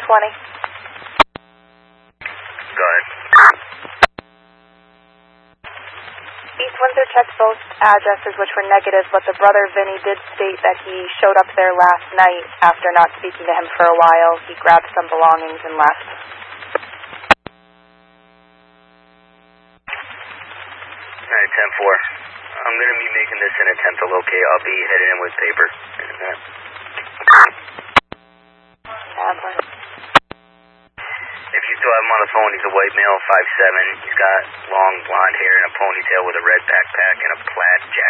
20. Go ahead. East Windsor checked both addresses, which were negative, but the brother Vinny did state that he showed up there last night after not speaking to him for a while. He grabbed some belongings and left. Alright, 10-4. I'm going to be making this an attempt to locate. I'll be heading in with paper. If you still have him on the phone, he's a white male, 5'7". He's got long blonde hair and a ponytail with a red backpack and a plaid jacket.